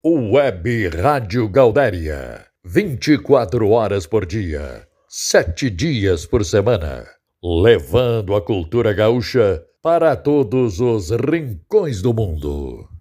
Web Rádio Gaudéria, 24 horas por dia, 7 dias por semana, levando a cultura gaúcha para todos os rincões do mundo.